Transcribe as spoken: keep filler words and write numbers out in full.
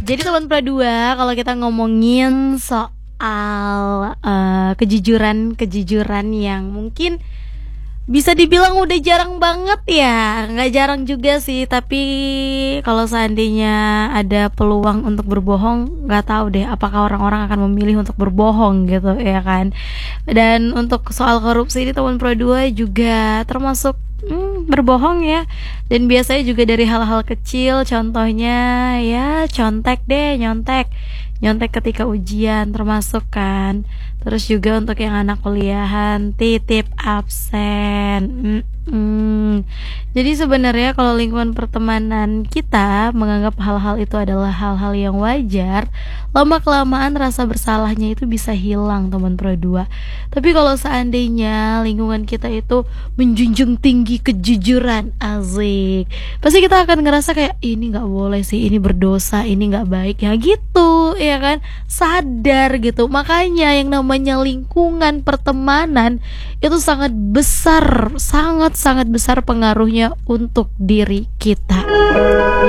Jadi teman Pradua, kalau kita ngomongin soal uh, kejujuran, kejujuran yang mungkin bisa dibilang udah jarang banget ya. Nggak jarang juga sih, tapi kalau seandainya ada peluang untuk berbohong, nggak tahu deh apakah orang-orang akan memilih untuk berbohong gitu ya kan. Dan untuk soal korupsi di teman Pradua juga termasuk Hmm, berbohong ya. Dan biasanya juga dari hal-hal kecil. Contohnya ya contek deh, nyontek Nyontek ketika ujian termasuk kan. Terus juga untuk yang anak kuliahan, titip absen. Mm-mm. Jadi sebenarnya kalau lingkungan pertemanan kita menganggap hal-hal itu adalah hal-hal yang wajar, lama-kelamaan rasa bersalahnya itu bisa hilang teman Pro dua. Tapi kalau seandainya lingkungan kita itu menjunjung tinggi kejujuran, asik, pasti kita akan ngerasa kayak ini nggak boleh sih, ini berdosa, ini nggak baik ya gitu, ya kan? Sadar gitu. Makanya yang namanya lingkungan pertemanan itu sangat besar, sangat sangat besar pengaruhnya untuk diri kita.